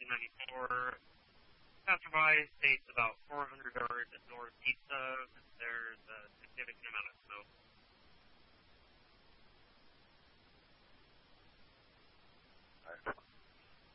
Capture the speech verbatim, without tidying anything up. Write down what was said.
ninety-four. Passerby states about four hundred yards northeast of. There's